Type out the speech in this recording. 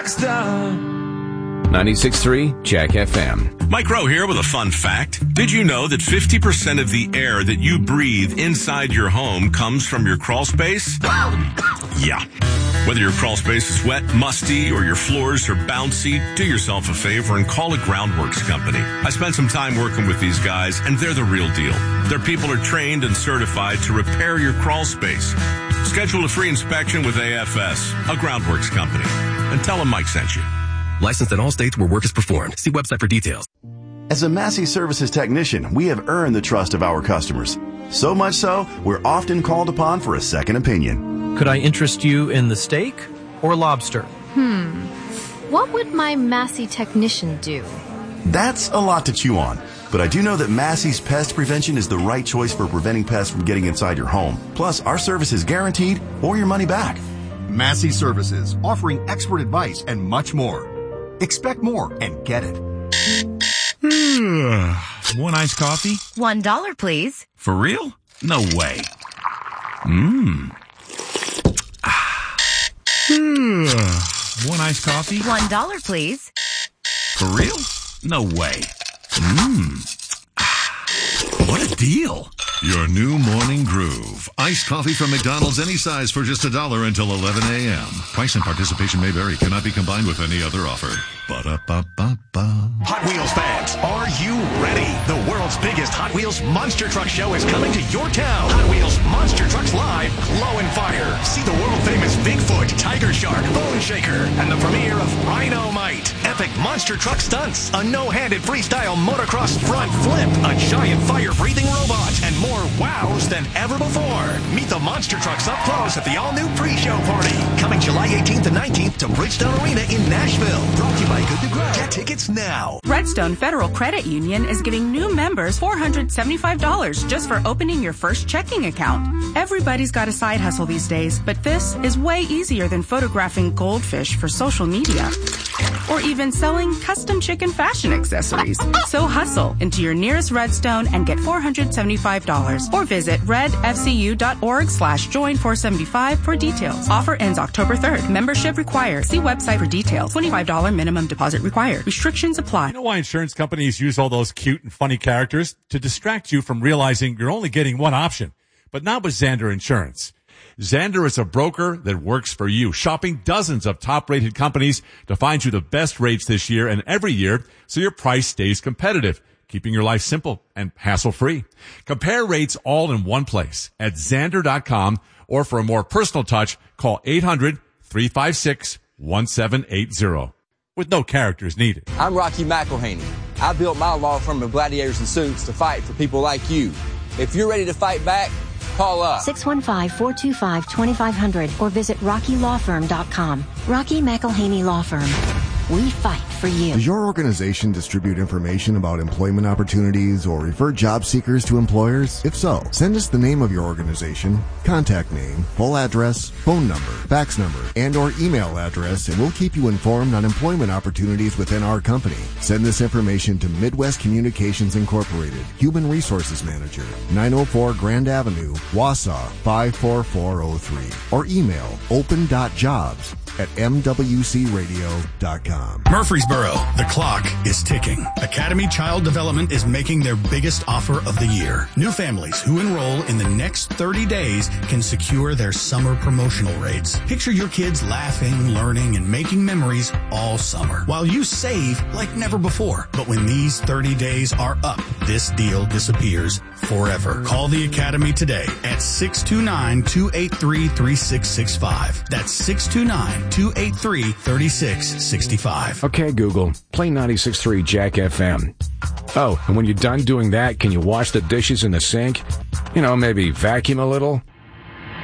Rockstar. 96.3 Jack FM. Mike Rowe here with a fun fact. Did you know that 50% of the air that you breathe inside your home comes from your crawl space? Yeah. Whether your crawl space is wet, musty, or your floors are bouncy, do yourself a favor and call a Groundworks company. I spent some time working with these guys, and they're the real deal. Their people are trained and certified to repair your crawl space. Schedule a free inspection with AFS, a Groundworks company, and tell them Mike sent you. Licensed in all states where work is performed. See website for details. As a Massey Services technician, we have earned the trust of our customers. So much so, we're often called upon for a second opinion. Could I interest you in the steak or lobster? What would my Massey technician do? That's a lot to chew on. But I do know that Massey's Pest Prevention is the right choice for preventing pests from getting inside your home. Plus, our service is guaranteed or your money back. Massey Services, offering expert advice and much more. Expect more and get it. One iced coffee? $1, please. For real? No way. One iced coffee? $1, please. For real? No way. What a deal. Your new morning groove. Iced coffee from McDonald's, any size for just $1 until 11 a.m. Price and participation may vary. Cannot be combined with any other offer. Ba-da-ba-ba-ba. Hot Wheels fans, are you ready? The world's biggest Hot Wheels Monster Truck Show is coming to your town. Hot Wheels Monster Trucks Live, Glow and Fire. See the world-famous Bigfoot, Tiger Shark, Bone Shaker, and the premiere of Rhino-Mite. Epic monster truck stunts, a no-handed freestyle motocross front flip, a giant fire-breathing robot, and more wows than ever before. Meet the monster trucks up close at the all-new pre-show party. Coming July 18th and 19th to Bridgestone Arena in Nashville. Brought to you by Good to Grow. Get tickets now. Redstone Federal Credit Union is giving new members $475 just for opening your first checking account. Everybody's got a side hustle these days, but this is way easier than photographing goldfish for social media or even selling custom chicken fashion accessories. So hustle into your nearest Redstone and get $475 or visit redfcu.org/join475 for details. Offer ends October 3rd. Membership required. See website for details. $25 minimum deposit required. Restrictions apply. You know why insurance companies use all those cute and funny characters? To distract you from realizing you're only getting one option. But not with Xander Insurance. Xander is a broker that works for you, shopping dozens of top-rated companies to find you the best rates this year and every year so your price stays competitive, keeping your life simple and hassle-free. Compare rates all in one place at Xander.com, or for a more personal touch, call 800-356-1780. With no characters needed. I'm Rocky McElhaney. I built my law firm of gladiators and suits to fight for people like you. If you're ready to fight back, call up 615-425-2500 or visit RockyLawFirm.com. Rocky McElhaney Law Firm. We fight for you. Does your organization distribute information about employment opportunities or refer job seekers to employers? If so, send us the name of your organization, contact name, full address, phone number, fax number, and or email address, and we'll keep you informed on employment opportunities within our company. Send this information to Midwest Communications Incorporated, Human Resources Manager, 904 Grand Avenue, Wausau 54403, or email open.jobs@mwcradio.com. Murfreesboro, the clock is ticking. Academy Child Development is making their biggest offer of the year. New families who enroll in the next 30 days can secure their summer promotional rates. Picture your kids laughing, learning, and making memories all summer, while you save like never before. But when these 30 days are up, this deal disappears forever. Call the Academy today at 629-283-3665. That's 629-283-3665. Okay, Google, play 96.3 Jack FM. Oh, and when you're done doing that, can you wash the dishes in the sink? You know, maybe vacuum a little?